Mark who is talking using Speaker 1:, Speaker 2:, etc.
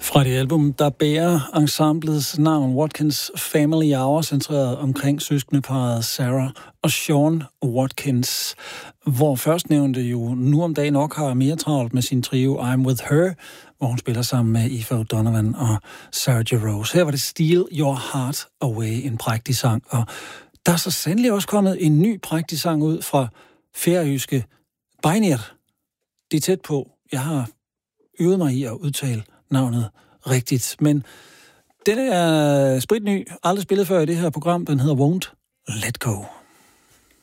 Speaker 1: Fra det album, der bærer ensemblets navn Watkins Family Hour, centreret omkring søskendeparret Sarah og Sean Watkins, hvor førstnævnte jo nu om dagen nok har mere travlt med sin trio I'm With Her, hvor hun spiller sammen med Aoife O'Donovan og Sarah J. Rose. Her var det Steal Your Heart Away, en prægtig sang, og der er så sandelig også kommet en ny prægtig sang ud fra færøske Beinir. Det er tæt på. Jeg har øvet mig i at udtale navnet rigtigt, men den er spritny, aldrig spillet før i det her program. Den hedder Won't Let Go.